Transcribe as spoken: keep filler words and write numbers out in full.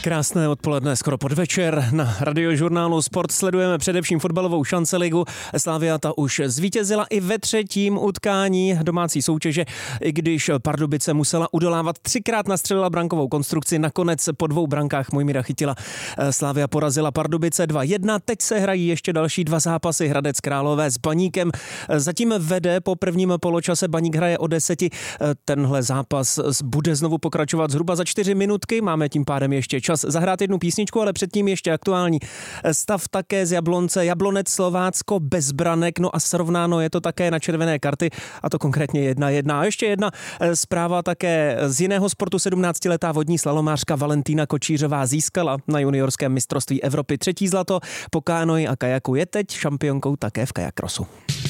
Krásné odpoledne, skoro podvečer. Na Radiožurnálu Sport sledujeme především fotbalovou šanceligu. Slavia ta už zvítězila i ve třetím utkání domácí soutěže, i když Pardubice musela udolávat třikrát, nastřelila brankovou konstrukci, nakonec po dvou brankách Mojmíra Chytila. Slavia porazila Pardubice dva jedna, teď se hrají ještě další dva zápasy. Hradec Králové s Baníkem zatím vede, po prvním poločase Baník hraje o deseti. Tenhle zápas bude znovu pokračovat zhruba za čtyři minutky, máme tím pádem ještě čas zahrát jednu písničku, ale předtím ještě aktuální stav také z Jablonce. Jablonec Slovácko bez branek, no a srovnáno je to také na červené karty, a to konkrétně jedna jedna. A ještě jedna zpráva také z jiného sportu. sedmnáctiletá vodní slalomářka Valentína Kočířová získala na juniorském mistrovství Evropy třetí zlato. Po kánoji a kajaku je teď šampionkou také v kajakrosu.